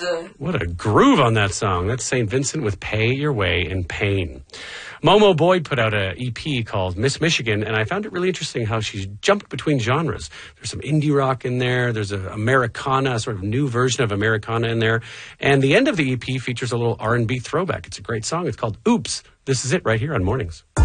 What a groove on that song. That's St. Vincent with Pay Your Way in Pain. Momo Boyd put out an EP called Miss Michigan, and I found it really interesting how she's jumped between genres. There's some indie rock in there. There's an Americana, a sort of new version of Americana in there. And the end of the EP features a little R&B throwback. It's a great song. It's called Oops. This is it right here on Mornings.